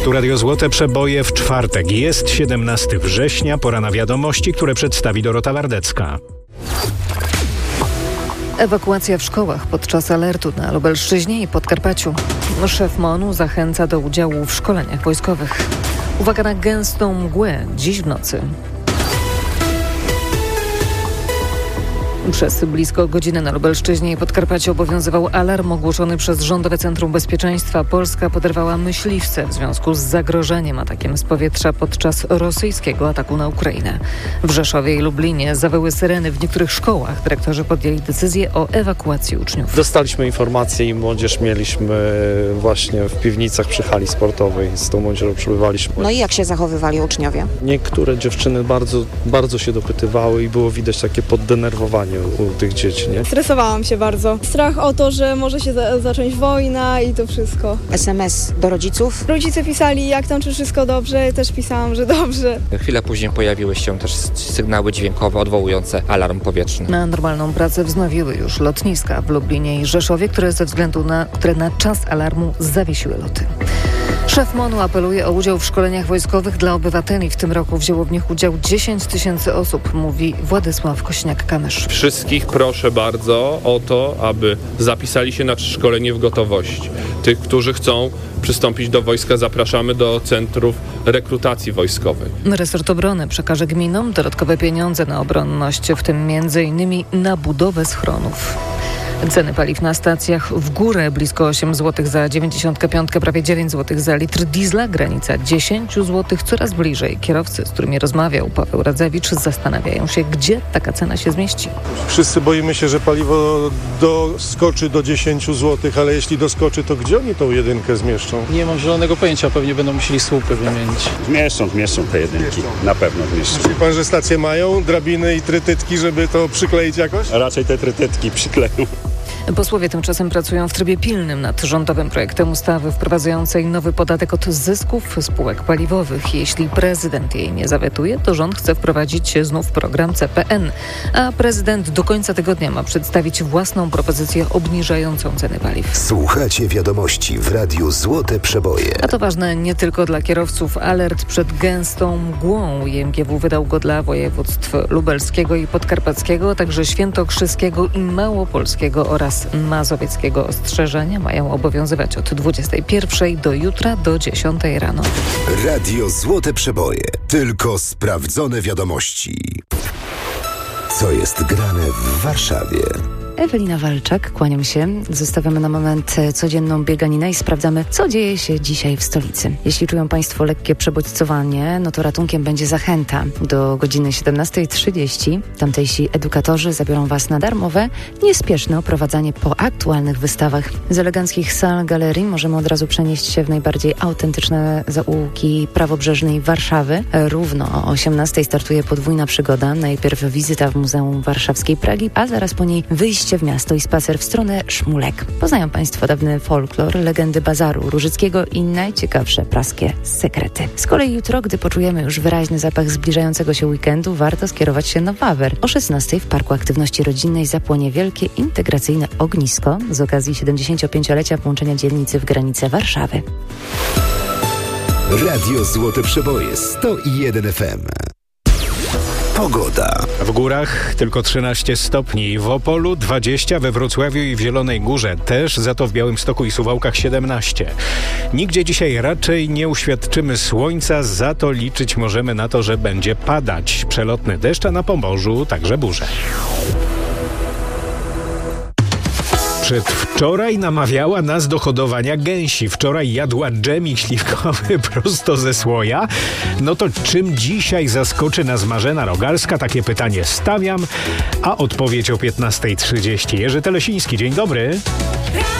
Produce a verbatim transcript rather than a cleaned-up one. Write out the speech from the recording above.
Tu Radio Złote Przeboje w czwartek. Jest siedemnastego września, pora na wiadomości, które przedstawi Dorota Wardecka. Ewakuacja w szkołach podczas alertu na Lubelszczyźnie i Podkarpaciu. Szef M O N-u zachęca do udziału w szkoleniach wojskowych. Uwaga na gęstą mgłę dziś w nocy. Przez blisko godzinę na Lubelszczyźnie i Podkarpaciu obowiązywał alarm ogłoszony przez Rządowe Centrum Bezpieczeństwa. Polska poderwała myśliwce w związku z zagrożeniem atakiem z powietrza podczas rosyjskiego ataku na Ukrainę. W Rzeszowie i Lublinie zawyły syreny w niektórych szkołach. Dyrektorzy podjęli decyzję o ewakuacji uczniów. Dostaliśmy informację i młodzież mieliśmy właśnie w piwnicach przy hali sportowej. Z tą młodzieżą przebywaliśmy. No i jak się zachowywali uczniowie? Niektóre dziewczyny bardzo, bardzo się dopytywały i było widać takie poddenerwowanie u tych dzieci, nie? Stresowałam się bardzo. Strach o to, że może się za- zacząć wojna i to wszystko. es em es do rodziców? Rodzice pisali, jak tam, czy wszystko dobrze. Też pisałam, że dobrze. Chwilę później pojawiły się też sygnały dźwiękowe odwołujące alarm powietrzny. Na normalną pracę wznowiły już lotniska w Lublinie i Rzeszowie, które ze względu na, które na czas alarmu zawiesiły loty. Szef M O N-u apeluje o udział w szkoleniach wojskowych dla obywateli. W tym roku wzięło w nich udział dziesięć tysięcy osób, mówi Władysław Kośniak-Kamysz. Wszystkich proszę bardzo o to, aby zapisali się na szkolenie w gotowości. Tych, którzy chcą przystąpić do wojska, zapraszamy do centrów rekrutacji wojskowej. Resort Obrony przekaże gminom dodatkowe pieniądze na obronność, w tym między innymi na budowę schronów. Ceny paliw na stacjach w górę, blisko osiem złotych za dziewięćdziesiąt pięć, prawie dziewięć złotych za litr diesla, granica dziesięć złotych coraz bliżej. Kierowcy, z którymi rozmawiał Paweł Radzewicz, zastanawiają się, gdzie taka cena się zmieści. Wszyscy boimy się, że paliwo doskoczy do dziesięć złotych, ale jeśli doskoczy, to gdzie oni tą jedynkę zmieszczą? Nie mam zielonego pojęcia, pewnie będą musieli słupy wymienić. Zmieszczą, zmieszczą te jedynki, na pewno zmieszczą. Myśli pan, że stacje mają drabiny i trytytki, żeby to przykleić jakoś? A raczej te trytytki przykleją. Posłowie tymczasem pracują w trybie pilnym nad rządowym projektem ustawy wprowadzającej nowy podatek od zysków spółek paliwowych. Jeśli prezydent jej nie zawetuje, to rząd chce wprowadzić znów program C P N, a prezydent do końca tygodnia ma przedstawić własną propozycję obniżającą ceny paliw. Słuchacie wiadomości w Radiu Złote Przeboje. A to ważne nie tylko dla kierowców. Alert przed gęstą mgłą. I M G W wydał go dla województw lubelskiego i podkarpackiego, a także świętokrzyskiego i małopolskiego oraz mazowieckiego. Ostrzeżenia mają obowiązywać od dwudziestej pierwszej do jutra do dziesiątej rano. Radio Złote Przeboje. Tylko sprawdzone wiadomości. Co jest grane w Warszawie? Ewelina Walczak, kłaniam się. Zostawiamy na moment codzienną bieganinę i sprawdzamy, co dzieje się dzisiaj w stolicy. Jeśli czują Państwo lekkie przebodźcowanie, no to ratunkiem będzie zachęta. Do godziny siedemnastej trzydzieści tamtejsi edukatorzy zabiorą Was na darmowe, niespieszne oprowadzanie po aktualnych wystawach. Z eleganckich sal galerii możemy od razu przenieść się w najbardziej autentyczne zaułki prawobrzeżnej Warszawy. Równo o osiemnastej startuje podwójna przygoda. Najpierw wizyta w Muzeum Warszawskiej Pragi, a zaraz po niej wyjście w miasto i spacer w stronę Szmulek. Poznają Państwo dawny folklor, legendy bazaru różyckiego i najciekawsze praskie sekrety. Z kolei jutro, gdy poczujemy już wyraźny zapach zbliżającego się weekendu, warto skierować się na Wawer. O szesnastej w Parku Aktywności Rodzinnej zapłonie wielkie integracyjne ognisko z okazji siedemdziesięciopięciolecia włączenia dzielnicy w granice Warszawy. Radio Złote Przeboje sto jeden F M. Pogoda. W górach tylko trzynaście stopni, w Opolu dwadzieścia, we Wrocławiu i w Zielonej Górze też, za to w Białymstoku i Suwałkach siedemnaście. Nigdzie dzisiaj raczej nie uświadczymy słońca, za to liczyć możemy na to, że będzie padać przelotny deszcz, a na Pomorzu także burze. Przedwczoraj namawiała nas do hodowania gęsi. Wczoraj jadła dżemik śliwkowy prosto ze słoja. No to czym dzisiaj zaskoczy nas Marzena Rogalska? Takie pytanie stawiam, a odpowiedź o piętnastej trzydzieści. Jerzy Telesiński, dzień dobry.